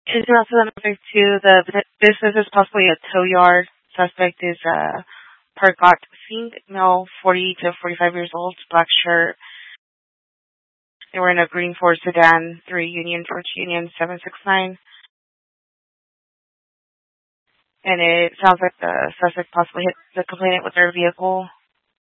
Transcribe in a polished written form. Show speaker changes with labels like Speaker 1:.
Speaker 1: Is also subject to business is possibly a tow yard. Suspect is Pargot Singh, male, 40 to 45 years old, black shirt. They were in a green Ford sedan, 3 Union, George Union 769. And it sounds like the suspect possibly hit the complainant with their vehicle.